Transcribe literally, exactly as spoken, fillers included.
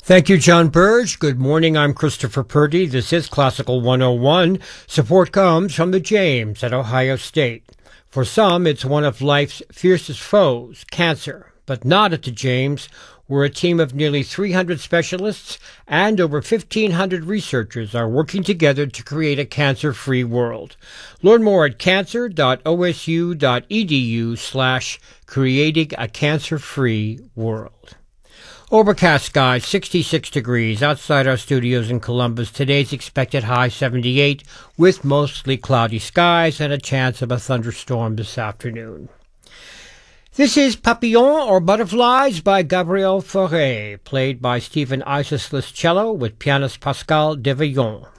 Thank you, John Burge. Good morning. I'm Christopher Purdy. This is Classical one oh one. Support comes from the James at Ohio State. For some, it's one of life's fiercest foes, cancer. But not at the James. We're a team of nearly three hundred specialists and over fifteen hundred researchers are working together to create a cancer-free world. Learn more at cancer.osu.edu slash creating a cancer-free world. Overcast skies, sixty-six degrees outside our studios in Columbus. Today's expected high seventy-eight with mostly cloudy skies and a chance of a thunderstorm this afternoon. This is Papillon or Butterflies by Gabriel Fauré, played by Stephen Isis's cello with pianist Pascal Deveillon.